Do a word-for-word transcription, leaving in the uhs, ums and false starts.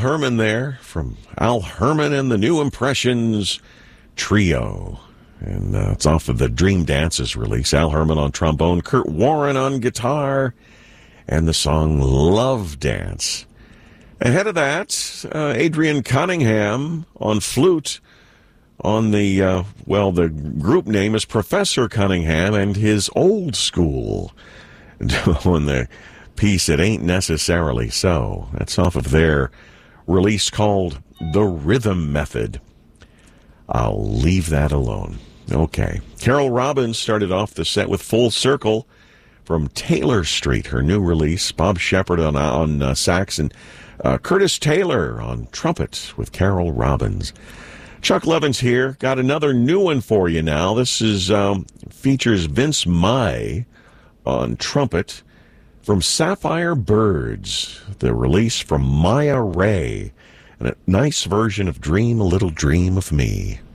Herman there from Al Herman and the New Impressions Trio. And uh, it's off of the Dream Dances release. Al Herman on trombone, Kurt Warren on guitar, and the song Love Dance. Ahead of that, uh, Adrian Cunningham on flute. On the, uh, well, the group name is Professor Cunningham and his Old School. On the piece, It Ain't Necessarily So. That's off of their release called The Rhythm Method. I'll leave that alone. Okay. Carol Robbins started off the set with Full Circle from Taylor Street, her new release. Bob Shepard on, on uh, sax and uh, Curtis Taylor on trumpet with Carol Robbins. Chuck Levins here. Got another new one for you now. This is um, features Vince Mai on trumpet from Sapphire Birds, the release from Maya Ray, and a nice version of Dream a Little Dream of Me.